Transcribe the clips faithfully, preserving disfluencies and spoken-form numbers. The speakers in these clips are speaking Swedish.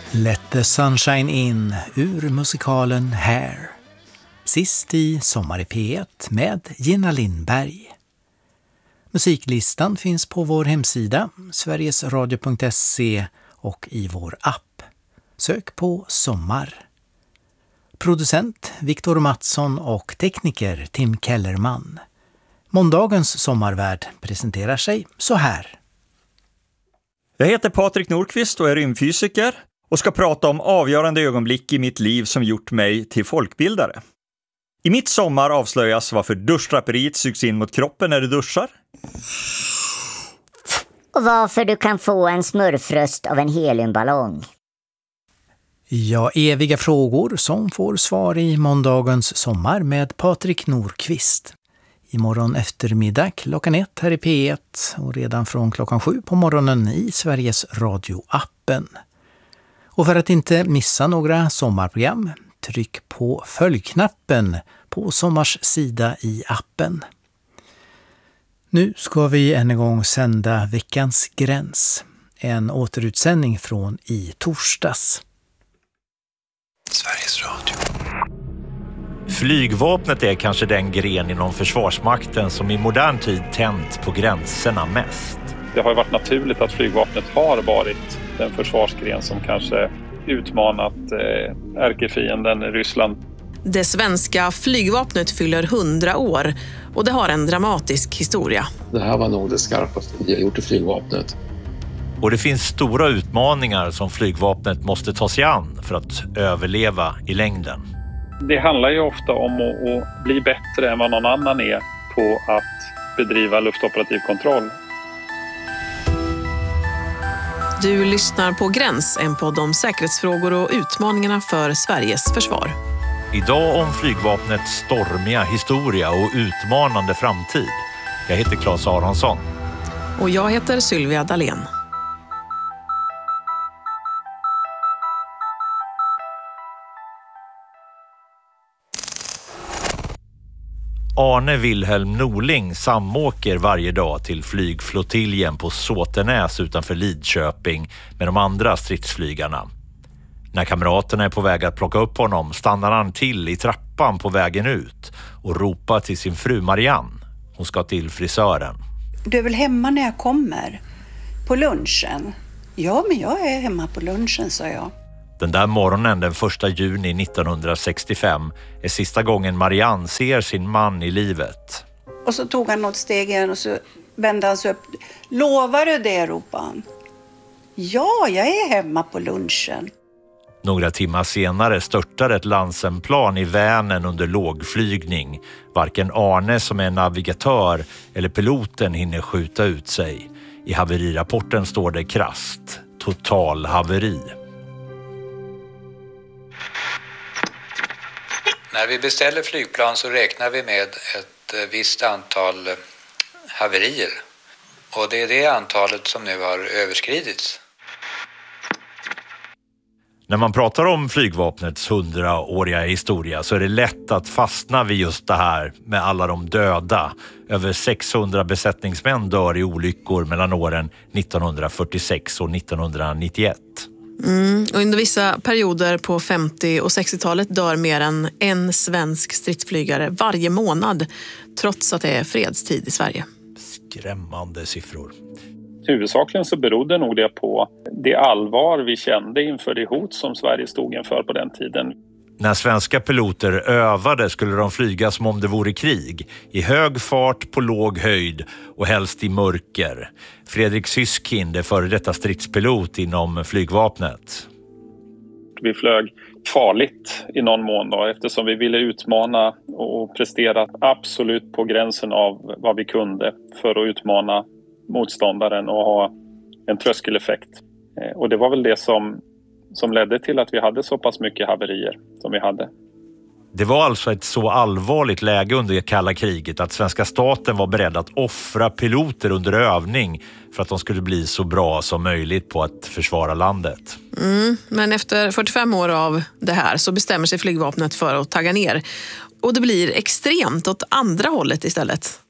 Let the sunshine in ur musikalen Hair. Sist i Sommar i P ett med Gina Lindberg. Musiklistan finns på vår hemsida sverigesradio punkt se och i vår app. Sök på Sommar. Producent Viktor Mattsson och tekniker Tim Kellerman. Måndagens sommarvärd presenterar sig så här. Jag heter Patrik Nordqvist och är rymdfysiker och ska prata om avgörande ögonblick i mitt liv som gjort mig till folkbildare. I mitt sommar avslöjas varför duschdraperiet sugs in mot kroppen när du duschar. Och varför du kan få en smurfröst av en heliumballong. Ja, eviga frågor som får svar i måndagens sommar med Patrik Nordqvist. Imorgon eftermiddag klockan ett här i P ett och redan från klockan sju på morgonen i Sveriges Radio-appen. Och för att inte missa några sommarprogram, tryck på följknappen på Sommars sida i appen. Nu ska vi än en gång sända Veckans gräns, en återutsändning från i torsdags. Sveriges Radio. Flygvapnet är kanske den gren inom Försvarsmakten som i modern tid tänt på gränserna mest. Det har varit naturligt att flygvapnet har varit den försvarsgren som kanske utmanat eh, ärkefienden Ryssland. Det svenska flygvapnet fyller hundra år och det har en dramatisk historia. Det här var nog det skarpaste vi har gjort i flygvapnet. Och det finns stora utmaningar som flygvapnet måste ta sig an för att överleva i längden. Det handlar ju ofta om att, att bli bättre än vad någon annan är på att bedriva luftoperativ kontroll. Du lyssnar på Gräns, en podd om säkerhetsfrågor och utmaningarna för Sveriges försvar. Idag om flygvapnets stormiga historia och utmanande framtid. Jag heter Claes Aronsson. Och jag heter Sylvia Dalén. Arne Wilhelm Norling samåker varje dag till flygflottiljen på Såtenäs utanför Lidköping med de andra stridsflygarna. När kamraterna är på väg att plocka upp honom stannar han till i trappan på vägen ut och ropar till sin fru Marianne. Hon ska till frisören. Du är väl hemma när jag kommer? På lunchen? Ja, men jag är hemma på lunchen, sa jag. Den där morgonen den första juni nittonhundrasextiofem är sista gången Marianne ser sin man i livet. Och så tog han något steg igen och så vände han sig upp. Lovar du det, ropade han. Ja, jag är hemma på lunchen. Några timmar senare störtar ett Lansenplan i Vänern under lågflygning. Varken Arne som är navigatör eller piloten hinner skjuta ut sig. I haverirapporten står det krasst. Total haveri. När vi beställer flygplan så räknar vi med ett visst antal haverier. Och det är det antalet som nu har överskridits. När man pratar om flygvapnets hundraåriga historia så är det lätt att fastna vid just det här med alla de döda. Över sexhundra besättningsmän dör i olyckor mellan åren nittonhundrafyrtiosex och nittonhundranittioett. Mm, och under vissa perioder på femtio- och sextiotalet dör mer än en svensk stridsflygare varje månad, trots att det är fredstid i Sverige. Skrämmande siffror. Huvudsakligen så berodde nog det på det allvar vi kände inför det hot som Sverige stod inför på den tiden. När svenska piloter övade skulle de flyga som om det vore krig. I hög fart, på låg höjd och helst i mörker. Fredrik Syskind är före detta stridspilot inom flygvapnet. Vi flög farligt i någon mån då, eftersom vi ville utmana och prestera absolut på gränsen av vad vi kunde för att utmana motståndaren och ha en tröskeleffekt. Och det var väl det som, som ledde till att vi hade så pass mycket haverier som vi hade. Det var alltså ett så allvarligt läge under det kalla kriget att svenska staten var beredd att offra piloter under övning för att de skulle bli så bra som möjligt på att försvara landet. Mm, men efter fyrtiofem år av det här så bestämmer sig flygvapnet för att tagga ner. Och det blir extremt åt andra hållet istället.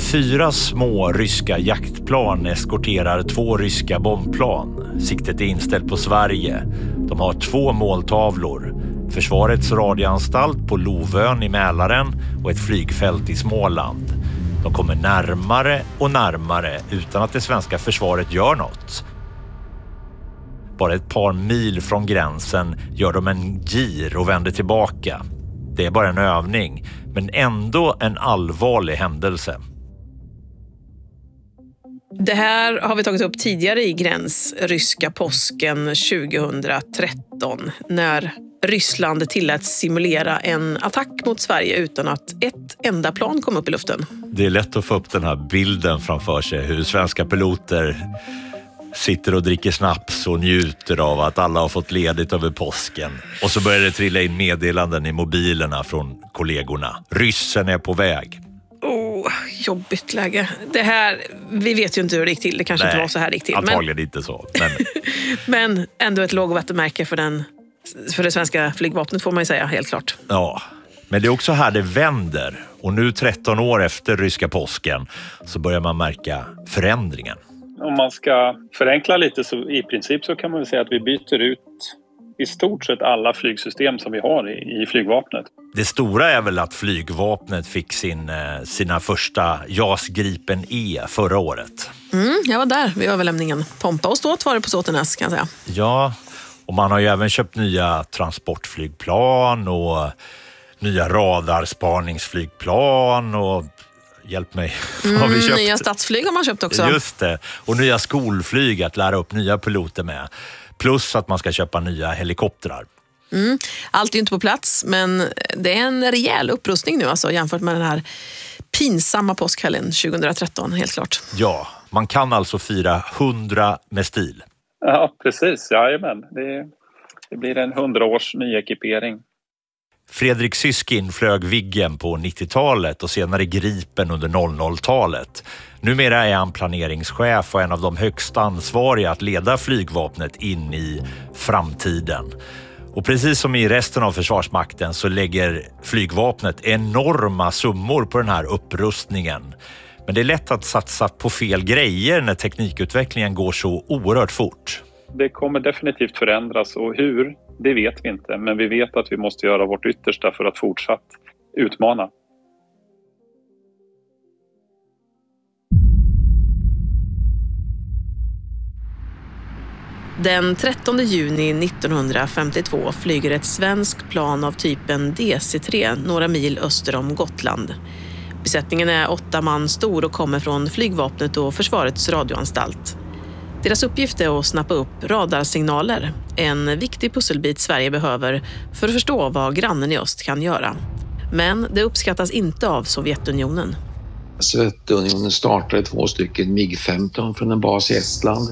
Fyra små ryska jaktplan eskorterar två ryska bombplan. Siktet är inställt på Sverige. De har två måltavlor. Försvarets radioanstalt på Lovön i Mälaren och ett flygfält i Småland. De kommer närmare och närmare utan att det svenska försvaret gör något. Bara ett par mil från gränsen gör de en gir och vänder tillbaka. Det är bara en övning, men ändå en allvarlig händelse. Det här har vi tagit upp tidigare i Gräns, ryska påsken tjugohundratretton, när Ryssland tillät simulera en attack mot Sverige utan att ett enda plan kom upp i luften. Det är lätt att få upp den här bilden framför sig, hur svenska piloter sitter och dricker snaps och njuter av att alla har fått ledigt över påsken. Och så börjar det trilla in meddelanden i mobilerna från kollegorna. Ryssen är på väg. Oh, jobbigt läge. Det här, vi vet ju inte hur det gick till. Det kanske Nej, inte var så här det gick till. Antagligen men, inte så. Men, men ändå ett lågvattenmärke för, den, för det svenska flygvapnet får man ju säga, helt klart. Ja, men det är också här det vänder. Och nu tretton år efter ryska påsken så börjar man märka förändringen. Om man ska förenkla lite så i princip så kan man säga att vi byter ut i stort sett alla flygsystem som vi har i, i flygvapnet. Det stora är väl att flygvapnet fick sin, sina första JAS Gripen E förra året. Mm, jag var där vid överlämningen. Pompa och ståt var det på Såtenäs, kan jag säga. Ja, och man har ju även köpt nya transportflygplan och nya radarspaningsflygplan och hjälp mig. Mm, har vi köpt? Nya stadsflyg har man köpt också. Just det, och nya skolflyg att lära upp nya piloter med. Plus att man ska köpa nya helikoptrar. Mm. Allt är ju inte på plats, men det är en rejäl upprustning nu alltså, jämfört med den här pinsamma påskhelgen tjugohundratretton, helt klart. Ja, man kan alltså fira hundra med stil. Ja, precis. Jajamän. Det, det blir en hundraårs nyekipering. Fredrik Syskin flög Viggen på nittiotalet och senare Gripen under noll noll-talet. Numera är han planeringschef och en av de högsta ansvariga att leda flygvapnet in i framtiden. Och precis som i resten av Försvarsmakten så lägger flygvapnet enorma summor på den här upprustningen. Men det är lätt att satsa på fel grejer när teknikutvecklingen går så oerhört fort. Det kommer definitivt förändras och hur, det vet vi inte. Men vi vet att vi måste göra vårt yttersta för att fortsatt utmana. Den trettonde juni nittonhundrafemtiotvå flyger ett svenskt plan av typen D C tre några mil öster om Gotland. Besättningen är åtta man stor och kommer från flygvapnet och Försvarets radioanstalt. Deras uppgift är att snappa upp radarsignaler, en viktig pusselbit Sverige behöver för att förstå vad grannen i öst kan göra. Men det uppskattas inte av Sovjetunionen. Sovjetunionen startade två stycken MiG femton från en bas i Estland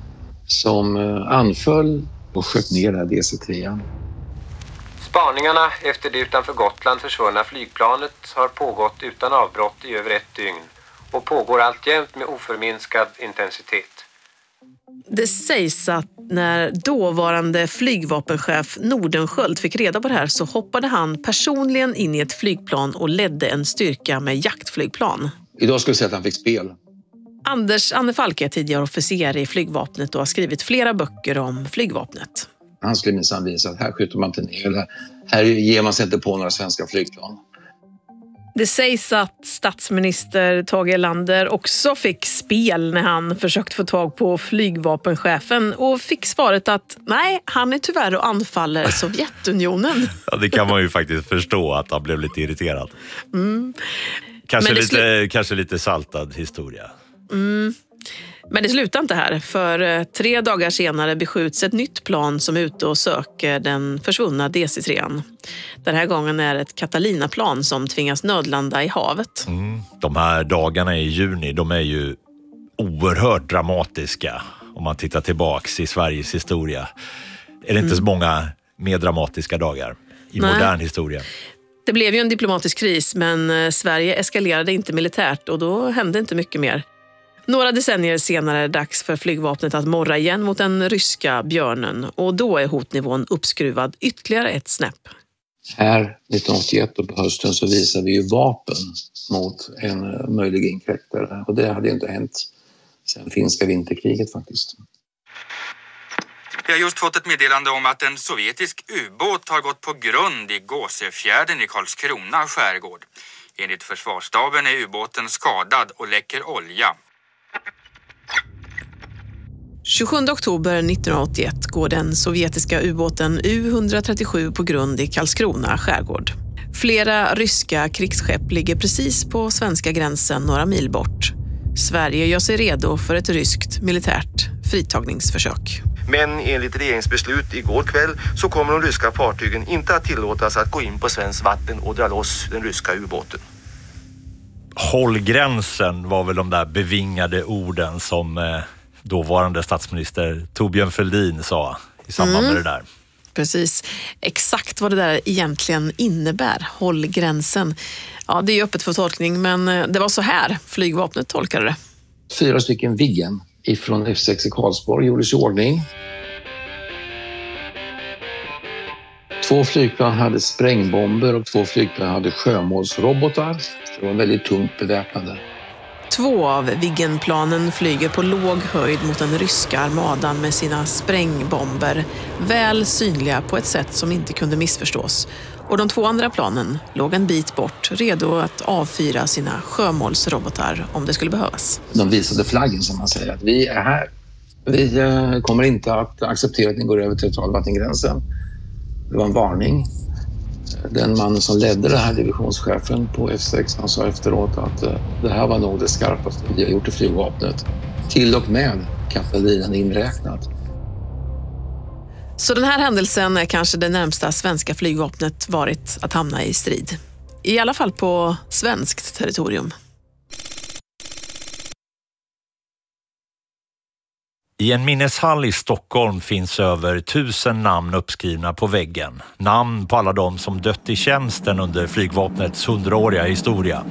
som anföll och sköt ner det här D C tre. Spaningarna efter det utanför Gotland försvunna flygplanet har pågått utan avbrott i över ett dygn och pågår alltjämt med oförminskad intensitet. Det sägs att när dåvarande flygvapenchef Nordenskjöld fick reda på det här så hoppade han personligen in i ett flygplan och ledde en styrka med jaktflygplan. Idag skulle jag säga att han fick spel. Anders Anne Falke är tidigare officer i flygvapnet och har skrivit flera böcker om flygvapnet. Han skulle minsann visa att här skjuter man inte ner. Här, här ger man sig inte på några svenska flygplan. Det sägs att statsminister Tage Erlander också fick spel när han försökte få tag på flygvapenchefen och fick svaret att nej, han är tyvärr och anfaller Sovjetunionen. Ja, det kan man ju faktiskt förstå att han blev lite irriterad. Mm. Kanske, lite, slu- kanske lite saltad historia. Mm. Men det slutar inte här, för tre dagar senare beskjuts ett nytt plan som är ute och söker den försvunna D C tre. Den här gången är det ett Catalina-plan som tvingas nödlanda i havet. Mm. De här dagarna i juni, de är ju oerhört dramatiska om man tittar tillbaks i Sveriges historia. Är det inte mm. så många mer dramatiska dagar i Nej. modern historia? Det blev ju en diplomatisk kris, men Sverige eskalerade inte militärt och då hände inte mycket mer. Några decennier senare är det dags för flygvapnet att morra igen mot den ryska björnen och då är hotnivån uppskruvad ytterligare ett snäpp. Här nittonhundraåttioett och på hösten så visade vi ju vapen mot en möjlig inkräktare. Och det hade inte hänt sedan finska vinterkriget faktiskt. Vi har just fått ett meddelande om att en sovjetisk ubåt har gått på grund i Gåsefjärden i Karlskrona skärgård. Enligt försvarsstaben är ubåten skadad och läcker olja. tjugosjunde oktober nittonhundraåttioett går den sovjetiska ubåten U etthundratrettiosju på grund i Karlskrona skärgård. Flera ryska krigsskepp ligger precis på svenska gränsen några mil bort. Sverige gör sig redo för ett ryskt militärt fritagningsförsök. Men enligt regeringsbeslut igår kväll så kommer de ryska fartygen inte att tillåtas att gå in på svenskt vatten och dra loss den ryska ubåten. Håll gränsen var väl de där bevingade orden som eh, dåvarande statsminister Thorbjörn Fälldin sa i samband Mm. med det där. Precis. Exakt vad det där egentligen innebär, håll gränsen. Ja, det är ju öppet för tolkning, men det var så här flygvapnet tolkade det. Fyra stycken Viggen ifrån F sex i Karlsborg gjordes i ordning. Två flygplan hade sprängbomber och två flygplan hade sjömålsrobotar. Det var väldigt tungt beväpnade. Två av Viggenplanen flyger på låg höjd mot den ryska armadan med sina sprängbomber, väl synliga på ett sätt som inte kunde missförstås. Och de två andra planen låg en bit bort, redo att avfyra sina sjömålsrobotar om det skulle behövas. De visade flaggen som man säger, att vi är här. Vi eh, kommer inte att acceptera att ni går över territorialvattengränsen. Det var en varning. Den man som ledde det här, divisionschefen på F sex, han sa efteråt att eh, det här var nog det skarpaste vi har gjort i flygvapnet. Till och med kapellinen inräknat. Så den här händelsen är kanske det närmsta svenska flygvapnet varit att hamna i strid. I alla fall på svenskt territorium. I en minneshall i Stockholm finns över tusen namn uppskrivna på väggen. Namn på alla de som dött i tjänsten under flygvapnets hundraåriga historia.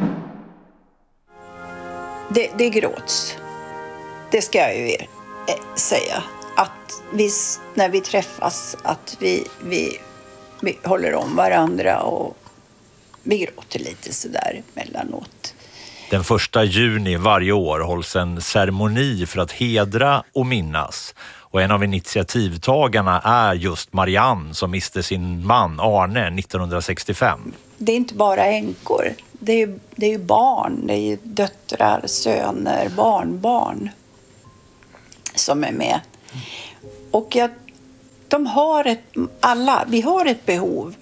Det, det gråts. Det ska jag ju säga. Att vi, när vi träffas, att vi, vi, vi håller om varandra och vi gråter lite sådär emellanåt. Den första juni varje år hålls en ceremoni för att hedra och minnas. Och en av initiativtagarna är just Marianne som miste sin man Arne nittonhundrasextiofem. Det är inte bara änkor. Det är, det är ju barn, det är ju döttrar, söner, barnbarn som är med. Och jag, de har ett, alla, vi har ett behov.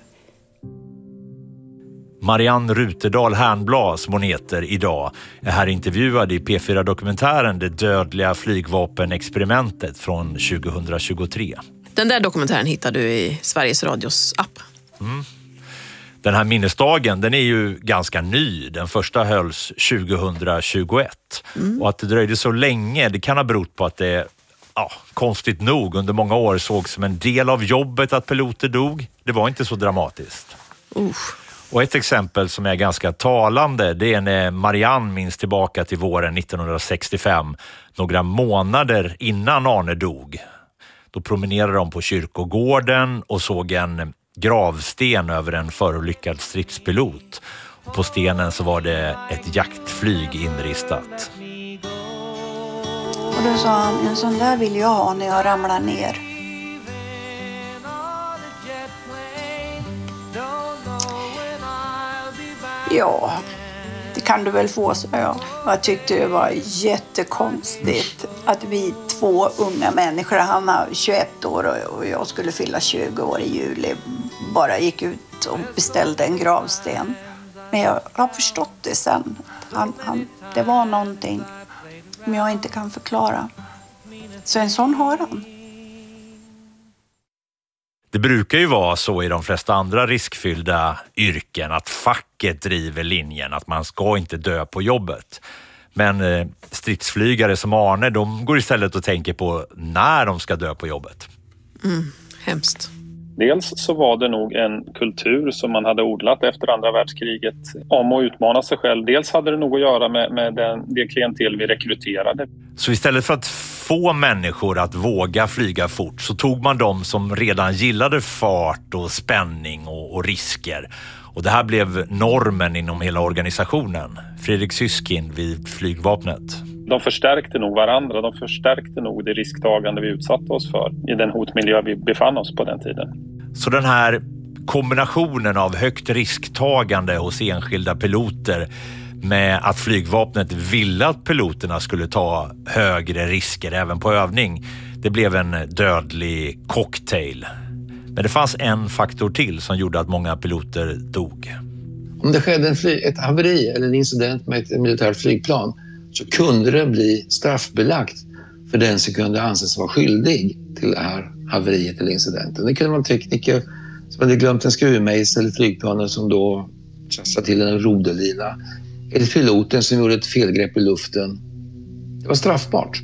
Marianne Ruterdal Hernblad, som hon heter idag, är här intervjuad i P fyra-dokumentären Det dödliga flygvapenexperimentet från tjugohundratjugotre. Den där dokumentären hittar du i Sveriges Radios app. Mm. Den här minnesdagen, den är ju ganska ny. Den första hölls tjugohundratjugoett. Mm. Och att det dröjde så länge, det kan ha berott på att det, ja, konstigt nog, under många år såg som en del av jobbet att piloter dog. Det var inte så dramatiskt. Usch. Och ett exempel som är ganska talande, det är när Marianne minns tillbaka till våren nittonhundrasextiofem, några månader innan Arne dog. Då promenerade de på kyrkogården och såg en gravsten över en förolyckad stridspilot. Och på stenen så var det ett jaktflyg inristat. Och då sa han, en sån där vill jag ha när jag ramlar ner. Ja, det kan du väl få, så jag. Jag tyckte det var jättekonstigt att vi två unga människor, han var tjugoett år och jag skulle fylla tjugo år i juli, bara gick ut och beställde en gravsten. Men jag har förstått det sen. Han, han, det var någonting som jag inte kan förklara. Så en sån har han. Det brukar ju vara så i de flesta andra riskfyllda yrken att facket driver linjen att man ska inte dö på jobbet. Men eh, stridsflygare som Arne, de går istället och tänker på när de ska dö på jobbet. Mm, hemskt. Dels så var det nog en kultur som man hade odlat efter andra världskriget om att utmana sig själv. Dels hade det nog att göra med, med den, det klientel vi rekryterade. Så istället för att få människor att våga flyga fort så tog man dem som redan gillade fart och spänning och, och risker. Och det här blev normen inom hela organisationen. Fredrik Syskin vid flygvapnet. De förstärkte nog varandra. De förstärkte nog det risktagande vi utsatte oss för i den hotmiljö vi befann oss på den tiden. Så den här kombinationen av högt risktagande hos enskilda piloter med att flygvapnet ville att piloterna skulle ta högre risker även på övning, det blev en dödlig cocktail. Men det fanns en faktor till som gjorde att många piloter dog. Om det skedde en fly- ett haveri eller en incident med ett militärt flygplan så kunde det bli straffbelagt för den som kunde anses vara skyldig till det här haveriet eller incidenten. Det kunde vara en tekniker som hade glömt en skruvmejsel eller flygplanet som då trasslade till en roderlina. Eller piloten som gjorde ett felgrepp i luften. Det var straffbart.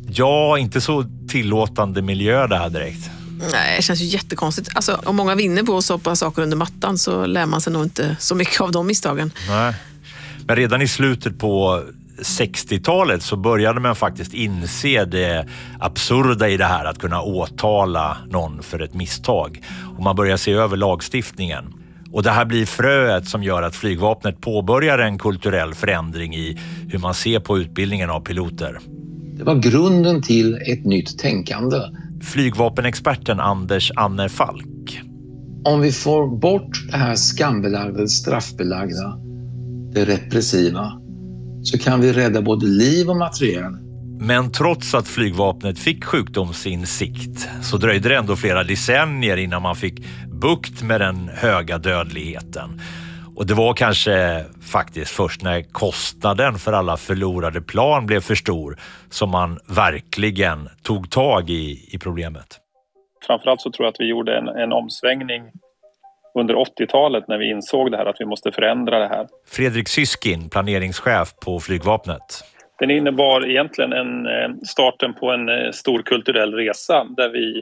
Ja, inte så tillåtande miljö det här direkt. Nej, det känns ju jättekonstigt. Alltså, om många vinner på att soppa saker under mattan så lär man sig nog inte så mycket av de misstagen. Nej. Men redan i slutet på sextiotalet så började man faktiskt inse det absurda i det här att kunna åtala någon för ett misstag. Och man börjar se över lagstiftningen. Och det här blir fröet som gör att flygvapnet påbörjar en kulturell förändring i hur man ser på utbildningen av piloter. Det var grunden till ett nytt tänkande. Flygvapenexperten Anders Anne Falk. Om vi får bort det här skambelagda, straffbelagda, det repressiva, så kan vi rädda både liv och materiel. Men trots att flygvapnet fick sjukdomsinsikt så dröjde det ändå flera decennier innan man fick bukt med den höga dödligheten. Och det var kanske faktiskt först när kostnaden för alla förlorade plan blev för stor som man verkligen tog tag i, i problemet. Framförallt så tror jag att vi gjorde en, en omsvängning under åttiotalet när vi insåg det här, att vi måste förändra det här. Fredrik Syskin, planeringschef på flygvapnet. Den innebar egentligen en starten på en stor kulturell resa där vi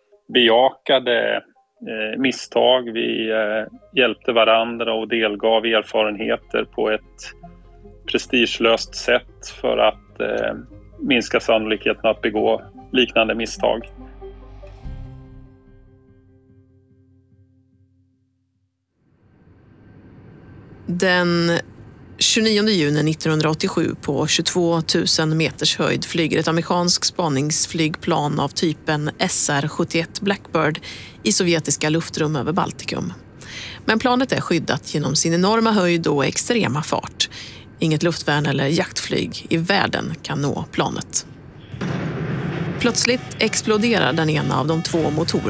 bejakade eh, misstag, vi eh, hjälpte varandra och delgav erfarenheter på ett prestigelöst sätt för att eh, minska sannolikheten att begå liknande misstag. Den tjugonionde juni nittonhundraåttiosju på tjugotvå tusen meters höjd flyger ett amerikanskt spaningsflygplan av typen S R sjuttioett Blackbird i sovjetiska luftrum över Baltikum. Men planet är skyddat genom sin enorma höjd och extrema fart. Inget luftvärn eller jaktflyg i världen kan nå planet. Plötsligt exploderar den ena av de två motorerna